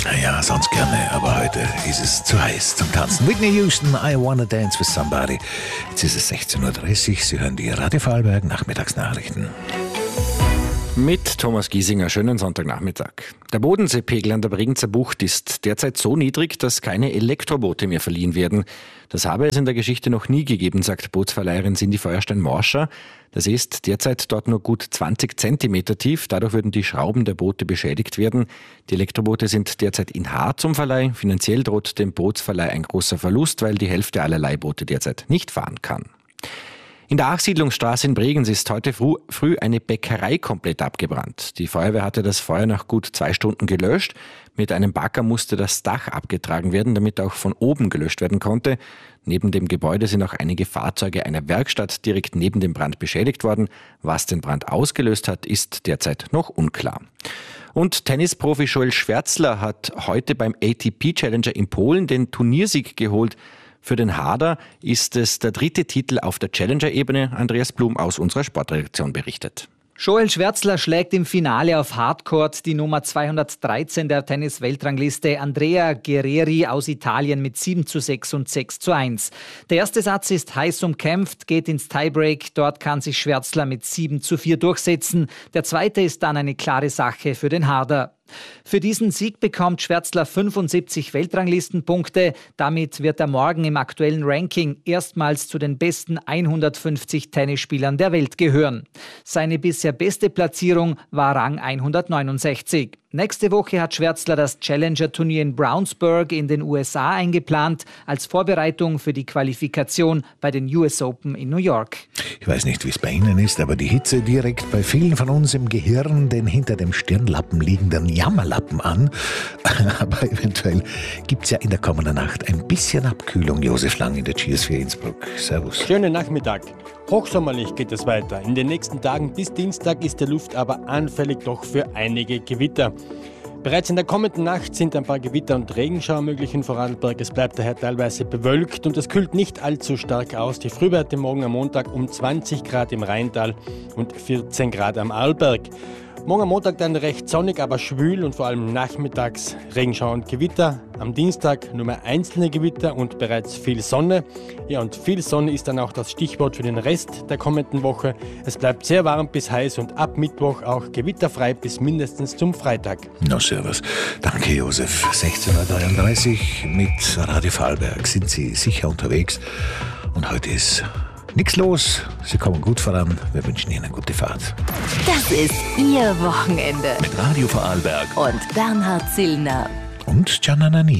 Ja, sonst gerne, aber heute ist es zu heiß zum Tanzen. Whitney Houston, I Wanna Dance with Somebody. Jetzt ist es 16.30 Uhr, Sie hören die Radio Vorarlberg Nachmittagsnachrichten. Mit Thomas Giesinger, schönen Sonntagnachmittag. Der Bodenseepegel an der Bregenzer Bucht ist derzeit so niedrig, dass keine Elektroboote mehr verliehen werden. Das habe es in der Geschichte noch nie gegeben, sagt Bootsverleiherin Cindy Feuerstein-Morscher. Der See ist derzeit dort nur gut 20 Zentimeter tief, dadurch würden die Schrauben der Boote beschädigt werden. Die Elektroboote sind derzeit in Haar zum Verleih. Finanziell droht dem Bootsverleih ein großer Verlust, weil die Hälfte aller Leihboote derzeit nicht fahren kann. In der Achsiedlungsstraße in Bregenz ist heute früh eine Bäckerei komplett abgebrannt. Die Feuerwehr hatte das Feuer nach gut 2 Stunden gelöscht. Mit einem Bagger musste das Dach abgetragen werden, damit auch von oben gelöscht werden konnte. Neben dem Gebäude sind auch einige Fahrzeuge einer Werkstatt direkt neben dem Brand beschädigt worden. Was den Brand ausgelöst hat, ist derzeit noch unklar. Und Tennisprofi Joel Schwärtzler hat heute beim ATP Challenger in Polen den Turniersieg geholt. Für den Harder ist es der 3. Titel auf der Challenger-Ebene. Andreas Blum aus unserer Sportredaktion berichtet. Joel Schwärtzler schlägt im Finale auf Hardcourt die Nummer 213 der Tennis-Weltrangliste Andrea Guerrieri aus Italien mit 7:6 und 6:1. Der erste Satz ist heiß umkämpft, geht ins Tiebreak. Dort kann sich Schwärtzler mit 7:4 durchsetzen. Der zweite ist dann eine klare Sache für den Harder. Für diesen Sieg bekommt Schwärtzler 75 Weltranglistenpunkte. Damit wird er morgen im aktuellen Ranking erstmals zu den besten 150 Tennisspielern der Welt gehören. Seine bisher beste Platzierung war Rang 169. Nächste Woche hat Schwärtzler das Challenger-Turnier in Brownsburg in den USA eingeplant, als Vorbereitung für die Qualifikation bei den US Open in New York. Ich weiß nicht, wie es bei Ihnen ist, aber die Hitze direkt bei vielen von uns im Gehirn den hinter dem Stirnlappen liegenden Jammerlappen an. Aber eventuell gibt es ja in der kommenden Nacht ein bisschen Abkühlung. Josef Lang in der Cheers für Innsbruck. Servus. Schönen Nachmittag. Hochsommerlich geht es weiter. In den nächsten Tagen bis Dienstag ist die Luft aber anfällig doch für einige Gewitter. Bereits in der kommenden Nacht sind ein paar Gewitter und Regenschauer möglich in Vorarlberg. Es bleibt daher teilweise bewölkt und es kühlt nicht allzu stark aus. Die Frühwerte morgen am Montag um 20 Grad im Rheintal und 14 Grad am Arlberg. Morgen am Montag dann recht sonnig, aber schwül und vor allem nachmittags Regenschauer und Gewitter. Am Dienstag nur mehr einzelne Gewitter und bereits viel Sonne. Ja, und viel Sonne ist dann auch das Stichwort für den Rest der kommenden Woche. Es bleibt sehr warm bis heiß und ab Mittwoch auch gewitterfrei bis mindestens zum Freitag. Na, servus. Danke, Josef. 16.33 Uhr mit Radio Vorarlberg sind Sie sicher unterwegs. Und heute ist nichts los. Sie kommen gut voran. Wir wünschen Ihnen eine gute Fahrt. Das ist Ihr Wochenende. Mit Radio Vorarlberg Und Bernhard Zillner. und Gianna Nannini.